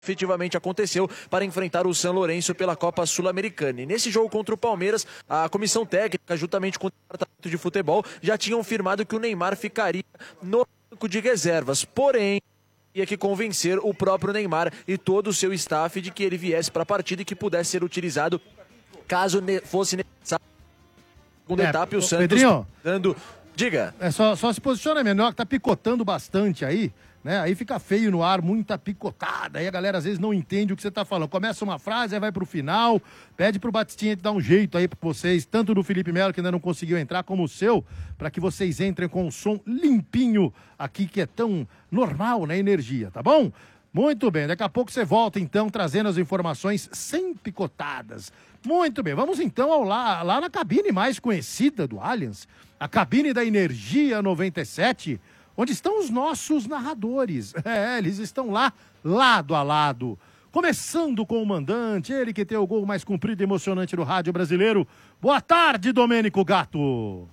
efetivamente aconteceu para enfrentar o São Lourenço pela Copa Sul-Americana. E nesse jogo contra o Palmeiras, a comissão técnica, juntamente com o departamento de futebol, já tinham afirmado que o Neymar ficaria no banco de reservas. Porém, tinha que convencer o próprio Neymar e todo o seu staff de que ele viesse para a partida e que pudesse ser utilizado caso fosse necessário. Segunda etapa, e o Santos Pedrinho, dando... Diga. Só se posiciona melhor, que tá picotando bastante aí, né? Aí fica feio no ar, muita picotada. Aí a galera às vezes não entende o que você tá falando. Começa uma frase, aí vai pro final. Pede pro Batistinha dar um jeito aí pra vocês, tanto do Felipe Melo, que ainda não conseguiu entrar, como o seu, para que vocês entrem com um som limpinho aqui, que é tão normal na energia, tá bom? Muito bem, daqui a pouco você volta então, trazendo as informações sem picotadas. Muito bem, vamos então lá na cabine mais conhecida do Allianz, a cabine da Energia 97, onde estão os nossos narradores. Eles estão lá, lado a lado. Começando com o mandante, ele que tem o gol mais comprido e emocionante do rádio brasileiro. Boa tarde, Domênico Gato.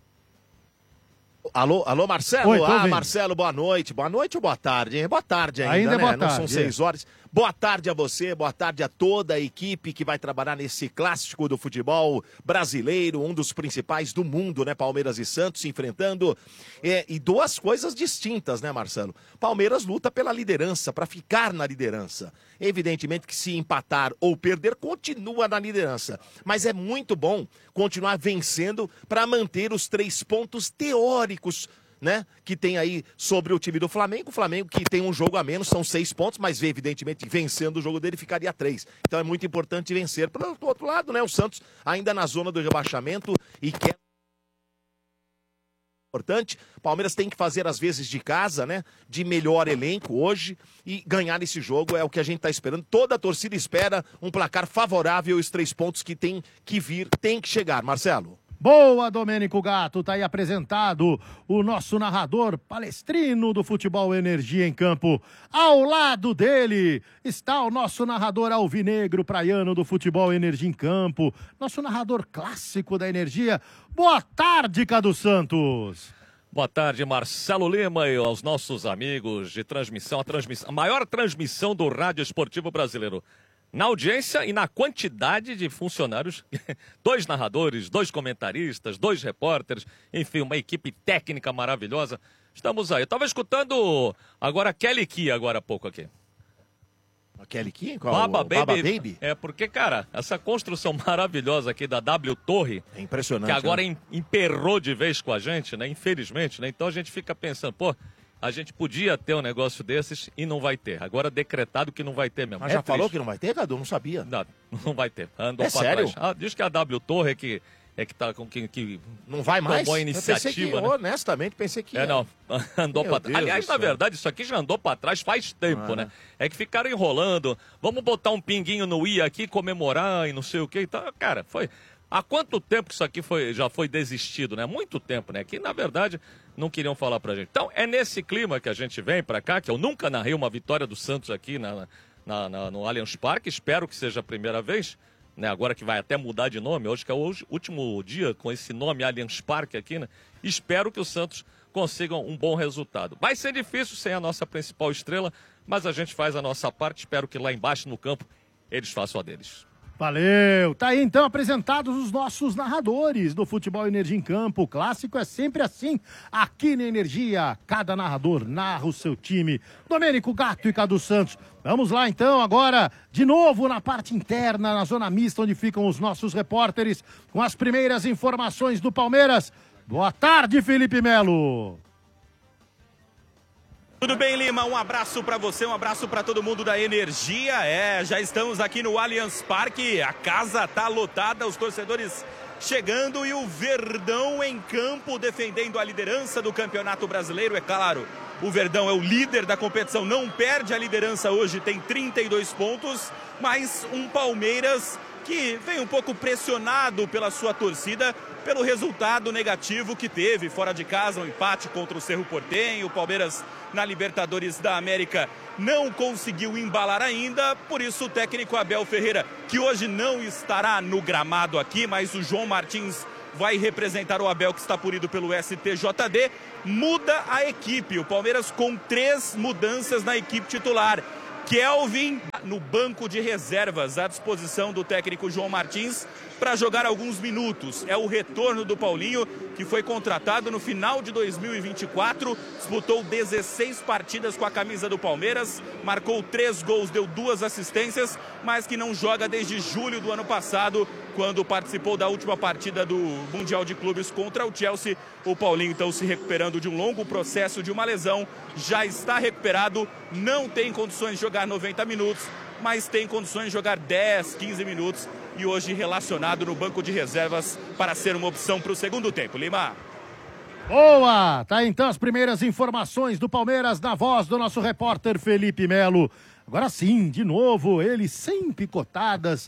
Alô, Marcelo? Oi, Marcelo, boa noite. Boa noite ou boa tarde, hein? Boa tarde ainda, é boa né? tarde, Não são 6 horas. Boa tarde a você, boa tarde a toda a equipe que vai trabalhar nesse clássico do futebol brasileiro, um dos principais do mundo, né? Palmeiras e Santos se enfrentando. E duas coisas distintas, né, Marcelo? Palmeiras luta pela liderança, para ficar na liderança. Evidentemente que se empatar ou perder, continua na liderança. Mas é muito bom continuar vencendo para manter os 3 pontos teóricos, né, que tem aí sobre o time do Flamengo. O Flamengo que tem um jogo a menos, são 6 pontos, mas evidentemente vencendo o jogo dele ficaria 3. Então é muito importante vencer. Pelo outro lado, né, o Santos ainda na zona do rebaixamento e quer... Importante, o Palmeiras tem que fazer as vezes de casa, né, de melhor elenco hoje e ganhar esse jogo é o que a gente está esperando. Toda a torcida espera um placar favorável e os 3 pontos que tem que vir, tem que chegar. Marcelo. Boa, Domênico Gato, tá aí apresentado o nosso narrador palestrino do Futebol Energia em Campo. Ao lado dele está o nosso narrador alvinegro praiano do Futebol Energia em Campo, nosso narrador clássico da energia. Boa tarde, Cadu Santos. Boa tarde, Marcelo Lima, e aos nossos amigos de transmissão, a maior transmissão do rádio esportivo brasileiro. Na audiência e na quantidade de funcionários, 2 narradores, 2 comentaristas, 2 repórteres, enfim, uma equipe técnica maravilhosa. Estamos aí. Eu estava escutando agora Kelly Key agora há pouco aqui. A Kelly Key? Baba Baby. É porque, cara, essa construção maravilhosa aqui da W Torre, é impressionante, que agora né? Emperrou de vez com a gente, né? Infelizmente, né? Então a gente fica pensando, pô, a gente podia ter um negócio desses e não vai ter. Agora decretado que não vai ter mesmo. Mas já falou que não vai ter, Cadu? Não sabia. Não vai ter. Andou pra sério? trás. Diz que a W Torre é que tá com que não vai mais? Tomou a iniciativa, né? Honestamente, pensei que não, andou pra trás. Aliás, na verdade, isso aqui já andou pra trás faz tempo, né? É que ficaram enrolando. Vamos botar um pinguinho no I aqui, comemorar e não sei o que. Então, cara, foi... Há quanto tempo que isso aqui já foi desistido, né? Muito tempo, né? Que, na verdade, não queriam falar pra gente. Então, é nesse clima que a gente vem pra cá, que eu nunca narrei uma vitória do Santos aqui no Allianz Parque. Espero que seja a primeira vez, né? Agora que vai até mudar de nome. Hoje que é o último dia com esse nome Allianz Parque aqui, né? Espero que o Santos consiga um bom resultado. Vai ser difícil sem a nossa principal estrela, mas a gente faz a nossa parte. Espero que lá embaixo no campo eles façam a deles. Valeu! Tá aí então apresentados os nossos narradores do Futebol Energia em Campo. O clássico é sempre assim, aqui na Energia. Cada narrador narra o seu time. Domênico Gato e Cadu Santos. Vamos lá então agora, de novo na parte interna, na zona mista, onde ficam os nossos repórteres, com as primeiras informações do Palmeiras. Boa tarde, Felipe Melo! Tudo bem, Lima? Um abraço para você, um abraço para todo mundo da Energia. Já estamos aqui no Allianz Parque, a casa tá lotada, os torcedores chegando e o Verdão em campo defendendo a liderança do Campeonato Brasileiro. É claro, o Verdão é o líder da competição, não perde a liderança hoje, tem 32 pontos, mas um Palmeiras que vem um pouco pressionado pela sua torcida, pelo resultado negativo que teve fora de casa, um empate contra o Cerro Porteño. O Palmeiras na Libertadores da América não conseguiu embalar ainda, por isso o técnico Abel Ferreira, que hoje não estará no gramado aqui, mas o João Martins vai representar o Abel, que está punido pelo STJD, muda a equipe. O Palmeiras com 3 mudanças na equipe titular. Kelvin no banco de reservas, à disposição do técnico João Martins para jogar alguns minutos. É o retorno do Paulinho, que foi contratado no final de 2024, disputou 16 partidas com a camisa do Palmeiras, marcou 3 gols, deu 2 assistências, mas que não joga desde julho do ano passado, quando participou da última partida do Mundial de Clubes contra o Chelsea. O Paulinho, então, se recuperando de um longo processo de uma lesão, já está recuperado, não tem condições de jogar 90 minutos, mas tem condições de jogar 10, 15 minutos e hoje relacionado no banco de reservas para ser uma opção para o segundo tempo. Lima. Boa! Tá então as primeiras informações do Palmeiras na voz do nosso repórter Felipe Melo. Agora sim, de novo, ele sem picotadas.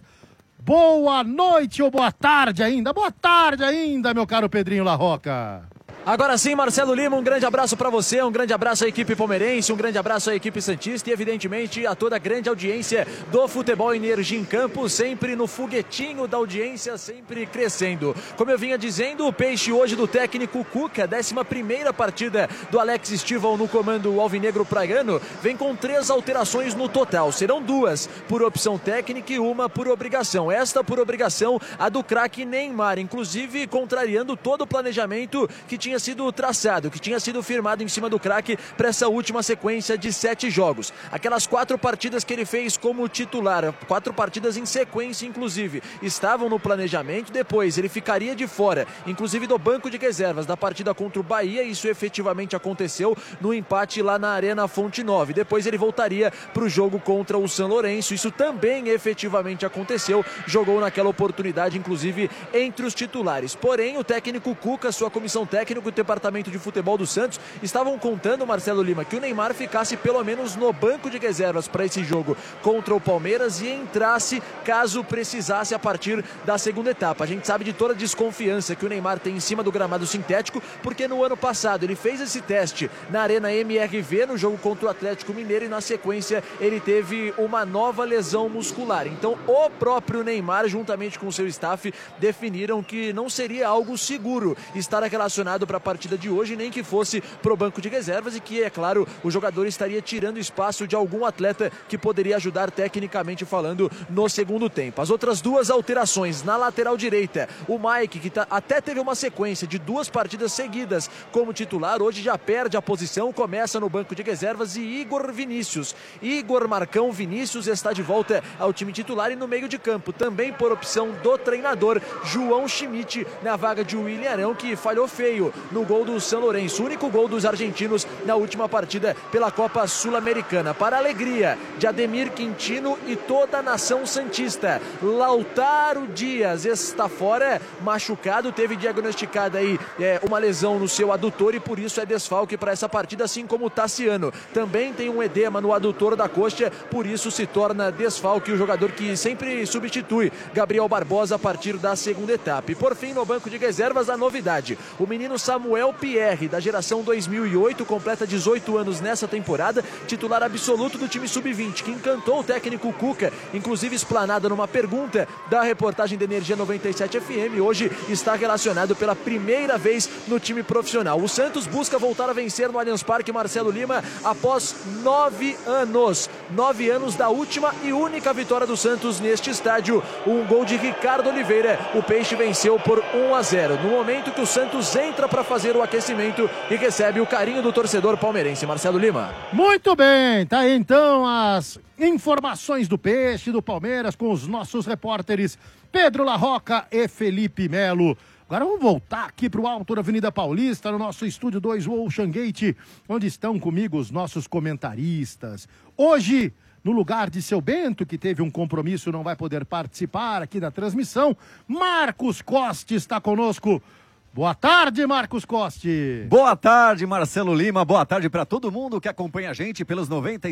Boa noite ou boa tarde ainda? Boa tarde ainda, meu caro Pedrinho La Rocca. Agora sim, Marcelo Lima, um grande abraço para você, um grande abraço à equipe palmeirense, um grande abraço à equipe santista e, evidentemente, a toda a grande audiência do Futebol Energia em Campo, sempre no foguetinho da audiência, sempre crescendo. Como eu vinha dizendo, o peixe hoje do técnico Cuca, 11ª partida do Alex Stival no comando alvinegro praiano, vem com 3 alterações no total. Serão 2 por opção técnica e 1 por obrigação. Esta por obrigação, a do craque Neymar, inclusive contrariando todo o planejamento que tinha sido traçado, que tinha sido firmado em cima do craque para essa última sequência de 7 jogos. Aquelas 4 partidas que ele fez como titular, 4 partidas em sequência, inclusive, estavam no planejamento. Depois ele ficaria de fora, inclusive do banco de reservas da partida contra o Bahia. Isso efetivamente aconteceu no empate lá na Arena Fonte Nova. Depois ele voltaria para o jogo contra o São Lourenço. Isso também efetivamente aconteceu. Jogou naquela oportunidade, inclusive, entre os titulares. Porém, o técnico Cuca, sua comissão técnica, o departamento de futebol do Santos estavam contando, Marcelo Lima, que o Neymar ficasse pelo menos no banco de reservas para esse jogo contra o Palmeiras e entrasse caso precisasse a partir da segunda etapa. A gente sabe de toda a desconfiança que o Neymar tem em cima do gramado sintético, porque no ano passado ele fez esse teste na Arena MRV no jogo contra o Atlético Mineiro e na sequência ele teve uma nova lesão muscular. Então o próprio Neymar, juntamente com o seu staff, definiram que não seria algo seguro estar relacionado para a partida de hoje, nem que fosse pro banco de reservas, e que, é claro, o jogador estaria tirando espaço de algum atleta que poderia ajudar tecnicamente falando no segundo tempo. As outras 2 alterações na lateral direita, o Mike, que até teve uma sequência de 2 partidas seguidas como titular, hoje já perde a posição, começa no banco de reservas, e Igor Vinícius, Igor Marcão Vinícius está de volta ao time titular e no meio de campo, também por opção do treinador João Schmidt, na vaga de William Arão, que falhou feio no gol do São Lourenço, o único gol dos argentinos na última partida pela Copa Sul-Americana. Para a alegria de Ademir Quintino e toda a nação santista, Lautaro Dias está fora, machucado, teve diagnosticada aí uma lesão no seu adutor e por isso é desfalque para essa partida, assim como o Tassiano. Também tem um edema no adutor da coxa, por isso se torna desfalque o jogador que sempre substitui Gabriel Barbosa a partir da segunda etapa. E por fim, no banco de reservas, a novidade, o menino Samuel Pierre, da geração 2008, completa 18 anos nessa temporada, titular absoluto do time sub-20, que encantou o técnico Cuca, inclusive explanada numa pergunta da reportagem da Energia 97 FM, hoje está relacionado pela primeira vez no time profissional. O Santos busca voltar a vencer no Allianz Parque, Marcelo Lima, após 9 anos. 9 anos da última e única vitória do Santos neste estádio. Um gol de Ricardo Oliveira. O Peixe venceu por 1-0. No momento que o Santos entra para fazer o aquecimento e recebe o carinho do torcedor palmeirense. Marcelo Lima. Muito bem, tá aí então as informações do Peixe, do Palmeiras, com os nossos repórteres Pedro La Rocca e Felipe Melo. Agora vamos voltar aqui para o alto da Avenida Paulista, no nosso Estúdio 2 Ocean Gate, onde estão comigo os nossos comentaristas. Hoje, no lugar de seu Bento, que teve um compromisso e não vai poder participar aqui da transmissão, Marcos Coste está conosco. Boa tarde, Marcos Coste. Boa tarde, Marcelo Lima. Boa tarde para todo mundo que acompanha a gente pelos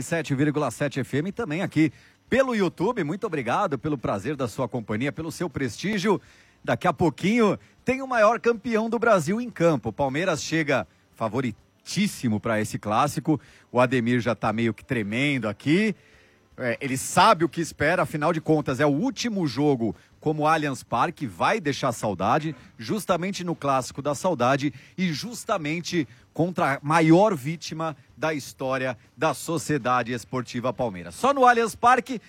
97,7 FM e também aqui pelo YouTube. Muito obrigado pelo prazer da sua companhia, pelo seu prestígio. Daqui a pouquinho tem o maior campeão do Brasil em campo. O Palmeiras chega favoritíssimo para esse clássico. O Ademir já está meio que tremendo aqui. ele sabe o que espera, afinal de contas é o último jogo como Allianz Parque, vai deixar saudade, justamente no Clássico da Saudade e justamente contra a maior vítima da história da Sociedade Esportiva Palmeiras. Só no Allianz Parque